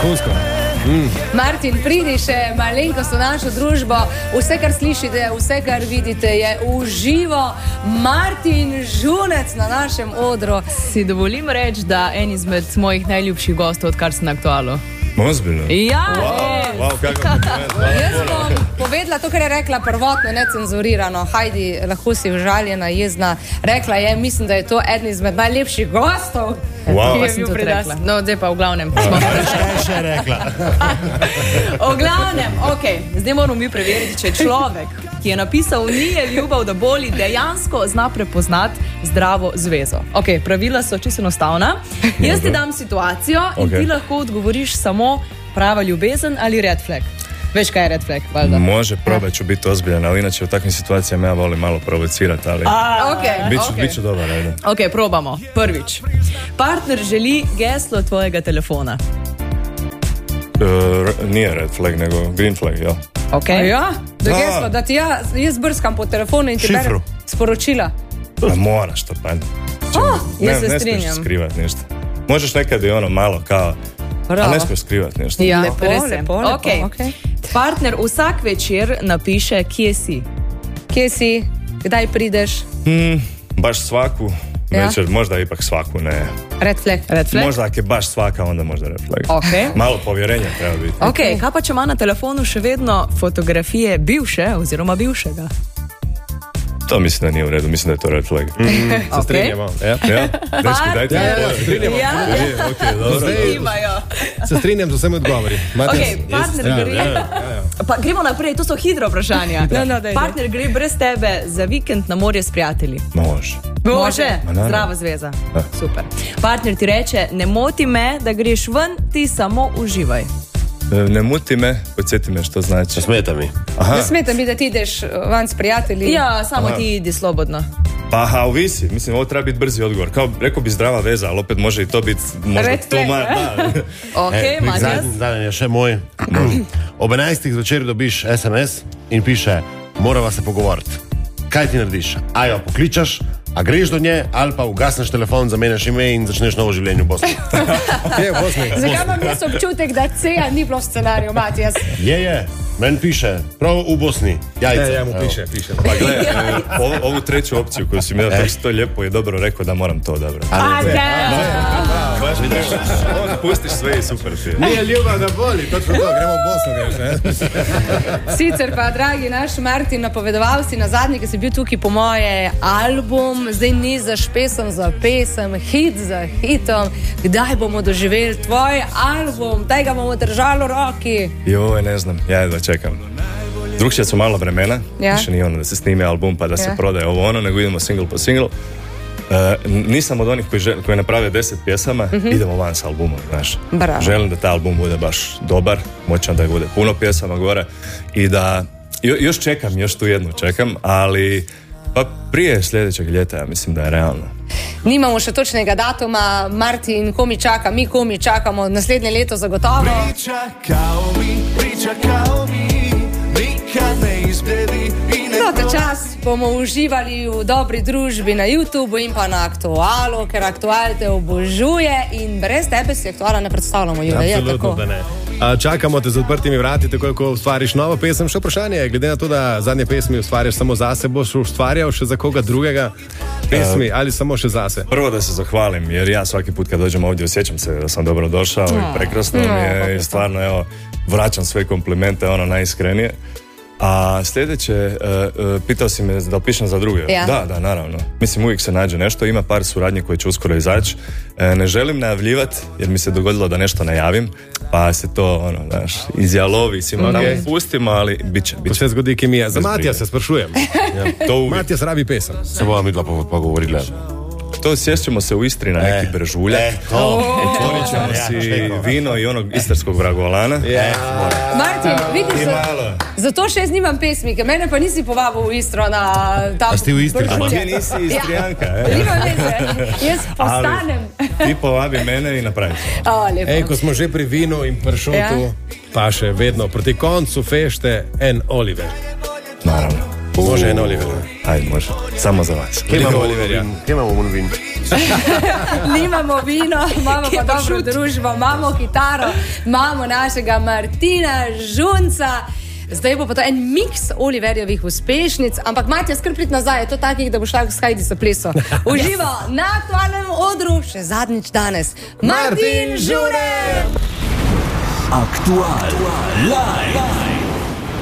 Vrhunsko. Martin, pridi še malenkost v našo družbo. Vse, kar slišite, vse, kar vidite, je uživo. Martin Žunec na našem odru. Si dovolim reči, da en izmed mojih najljubših gostov, odkar sem na Aktualu. Ozbiljno? Ja, wow, Jaz bom povedala to, kar je rekla prvotno, necenzurirano. Hajdi, lahko si užaljena, jezna. Rekla je, mislim, da je to eden izmed najlepših gostov, Wow. ki je sem bil tudi pri nas. rekla. No, zdaj pa v glavnem. Še rekla. V glavnem, zdaj moramo mi preveriti, če človek, ki je napisal Nije ljubav, da boli, dejansko zna prepoznati zdravo zvezo. Pravila so čisto enostavna. Jaz ti dam situacijo in ti lahko odgovoriš samo prava ljubezen ali red flag. Veš, kaj je red flag, valjda? Može, probaj ću biti ozbiljan, ali inače u takvim situacijama ja volim malo provocirati, ali bit ću dobar, ajde. Probamo. Prvič. Partner želi geslo tvojega telefona. Nije red flag, nego green flag, jel? Ja, geslo, da ti jaz brskam po telefonu in ti berem sporočila. A moraš to, pa. Jaz se Ne smiješ strinjam. skrivati ništa. Možeš nekad i ono malo kao, ali ne smiješ skrivati ništa. Ja, Lepo. Partner vsak večer napiše, kje si. Kje si? Kdaj prideš? Baš svaku večer, možda ipak svaku, ne. Red flag. Red flag? Možda ako je baš svaka, onda možda red flag. Malo povjerenja treba biti. Kaj pa če ima na telefonu še vedno fotografije bivše oziroma bivšega? To mislim da nije u redu, mislim da je to red flag. Se strinjamo. Ja? Dečki, dajte. Se strinjam z vsemi odgovori. Partner gre. Pa gremo naprej, to so hidro vprašanja. Partner gre brez tebe za vikend na morje s prijatelji. Može? Zdrava zveza. Super. Partner ti reče, ne moti me, da greš ven, ti samo uživaj. Ne muti me, podsjeti me što znači. Smeta mi. Ne smeta mi da ti ideš van s prijatelji. Ja, samo ti idi slobodno. Pa ovisi, mislim, ovo treba biti brzi odgovor. Kao, rekao bi zdrava veza, ali opet može i to biti možda to Matijas. Zadnji je še moj. Ob 11. zvečer dobiš SMS in piše, morava se pogovoriti. Kaj ti narediš? A jo pokličaš, a greš do nje, ali pa ugasneš telefon, zamenjaš ime in začneš novo življenje v Bosni. Zakaj imam jaz občutek, da C-a ni bilo v scenariju, Matijas? Je. Meni piše, prav v Bosni. Jajce. Ja mu piše. Pa gledaj, ovu treću opciju koju si mi dao, to je lijepo i dobro rekao da moram to dobro. Baš vidiš, onda pustiš sve i super ti je. Nije ljubav da boli, točno to, gremo u Bosnu. Sicer pa, dragi naš Martin, napovedoval si na zadnji, ki si bil tukaj po moje album, zdaj nizaš pesem za pesem, hit za hitom. Kdaj bomo doživeli tvoj album? Daj ga bomo držali v roki. Joj, ne znam, ja jedva čekam. Drugčije su malo vremena, više nije ono da se snime album pa da se prodaje ovo ono, nego idemo single po single. Nisam od onih koji naprave 10 pjesama, idemo van s albumom, znaš. Želim da taj album bude baš dobar, moćan da bude puno pjesama gore i da, još čekam, još tu jednu čekam, ali pa prije sljedećeg ljeta, ja mislim da je realno. Nimamo še točnega datuma, Martin, ko mi čaka, mi ko mi čakamo naslednje leto zagotovo. Priča kao mi, nikad ne izbledi. Ta čas bomo uživali v dobri družbi na YouTubeu in pa na Aktualu, ker Aktual te obožuje in brez tebe si Aktuala ne predstavljamo. Absolutno da ne. Čakamo te z odprtimi vrati, tako ko ustvariš novo pesem. Še vprašanje je, glede na to, da zadnje pesmi ustvarjaš samo zase, boš ustvarjal še za koga drugega pesmi ali samo še zase? Prvo da se zahvalim, jer ja svaki put kad dođem ovdje osjećam se da sam dobro došao i prekrasno mi je i stvarno evo vraćam sve komplimente ono najiskrenije. A sljedeće, pitao si me da pišem za druge. Da, naravno. Mislim, uvijek se nađe nešto, ima par suradnje koje će uskoro izaći. Ne želim najavljivati, jer mi se dogodilo da nešto najavim, pa se to, znaš, izjalovi, svima nam pustimo, ali bit će. To se zgodi kemija. Za Matija se sprašujem. Matijas rabi pesem. Se bomo mi dva pogovorili. To sješćemo se u Istri na neki brežuljak. Otvorit ćemo si vino i onog istarskog vragolana. Martin, vidiš, zato še jaz nimam pesmike. Mene pa nisi povabil v Istro na ta brežuljak. A si v Istri doma? Ti nisi Istrijanka. Nima veze, jaz ostanem. Ti povabi mene in napraviš. Ko smo že pri vinu in pršotu, pa še vedno proti koncu fešte en Oliver. Naravno. Može eno, Oliver. Ajde, može. Samo za vas. Kje imamo Oliverja? Kje imamo Monvin? Nimamo vino, imamo pa dobro družbo, imamo kitaro, imamo našega Martina Žunca. Zdaj bo pa to en miks Oliverjevih uspešnic, ampak Matja, skrprit nazaj, je to takih, da boš lahko s Hajdi sa pleso. Uživa na aktualnem odru, še zadnjič danes. Martin Žure! Aktual live.